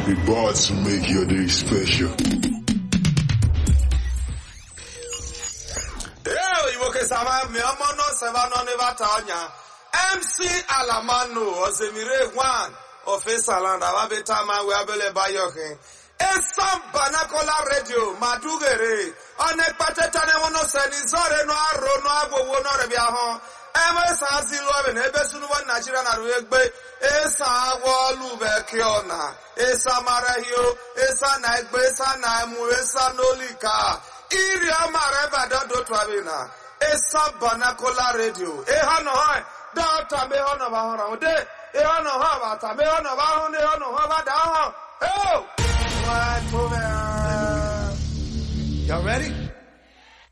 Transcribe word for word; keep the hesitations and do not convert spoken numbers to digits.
We bought to make your day special. Yeah, you okay, Sama? Me amono sevano neva tanya. M C Alamano Ozemire one of Esaland. Ababeta man we abele bayoke. Esam Banakola Radio Madugere. Onek patetane wono senizore no aro no abo wono rebiaho. Eme sa zilo ebe ebe sunu wa Nigeria na ruegbe. Esa wolu bekiona. Esa marahio. Esa na egbe. Esa na emu. Esa nolika. Iri amareba dodo twabina. Esa Banakola Radio. Eha no hai. Data me hono ba hora ode. Eha no ha ba ta me hono ba hone hono ha ba da ho. Oh! What over? Y'all ready?